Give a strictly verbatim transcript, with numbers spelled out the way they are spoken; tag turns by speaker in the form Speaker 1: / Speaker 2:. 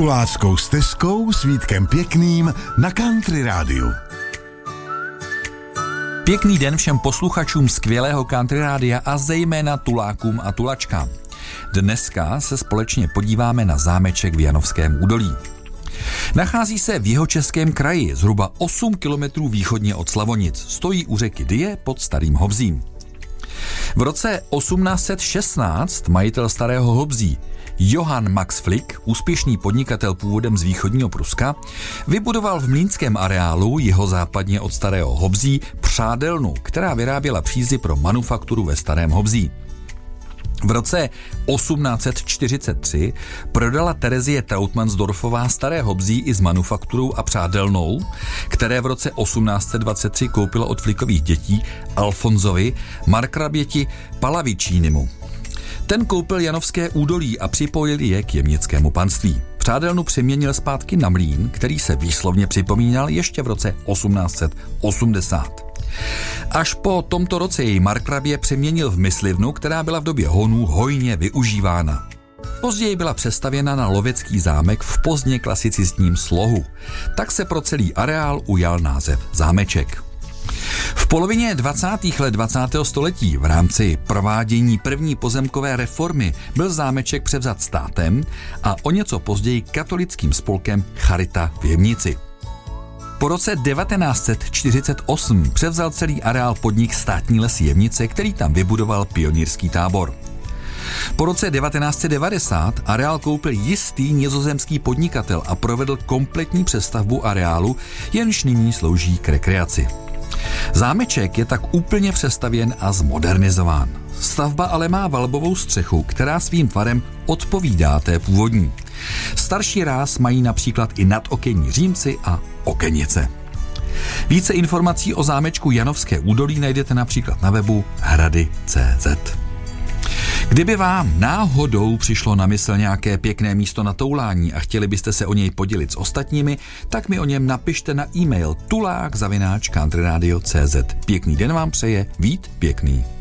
Speaker 1: Tuláckou stezkou s Vítkem Pěkným na Country Rádiu.
Speaker 2: Pěkný den všem posluchačům skvělého Country Rádia a zejména tulákům a tulačkám. Dneska se společně podíváme na zámeček v Janovském údolí. Nachází se v jihočeském kraji, zhruba osm kilometrů východně od Slavonic. Stojí u řeky Dyje pod Starým Hobzím. V roce osmnáct set šestnáct majitel Starého Hobzí Johann Max Flick, úspěšný podnikatel původem z východního Pruska, vybudoval v mlýnském areálu jihozápadně od Starého Hobzí přádelnu, která vyráběla přízy pro manufakturu ve Starém Hobzí. V roce osmnáct set čtyřicet tři prodala Terezie Trautmannsdorfová Staré Hobzí i s manufakturou a přádelnou, které v roce osmnáct set dvacet tři koupila od Flickových dětí Alfonzovi markraběti Palavicínimu. Ten koupil Janovské údolí a připojil je k jemnickému panství. Přádelnu přeměnil zpátky na mlýn, který se výslovně připomínal ještě v roce osmnáct set osmdesát. Až po tomto roce jej markrabě přeměnil v myslivnu, která byla v době honů hojně využívána. Později byla přestavěna na lovecký zámek v pozdně klasicistním slohu. Tak se pro celý areál ujal název zámeček. V polovině dvacátých let dvacátého století v rámci provádění první pozemkové reformy byl zámeček převzat státem a o něco později katolickým spolkem Charita v Jemnici. Po roce devatenáct set čtyřicet osm převzal celý areál podnik Státní lesy Jemnice, který tam vybudoval pionýrský tábor. Po roce devatenáct set devadesát areál koupil jistý nizozemský podnikatel a provedl kompletní přestavbu areálu, jenž nyní slouží k rekreaci. Zámeček je tak úplně přestavěn a zmodernizován. Stavba ale má valbovou střechu, která svým tvarem odpovídá té původní. Starší ráz mají například i nadokenní římsy a okenice. Více informací o zámečku Janovské údolí najdete například na webu hrady tečka cé zet. Kdyby vám náhodou přišlo na mysl nějaké pěkné místo na toulání a chtěli byste se o něj podělit s ostatními, tak mi o něm napište na e-mail tulák zavináč countryradio tečka cé zet. Pěkný den vám přeje Vít Pěkný.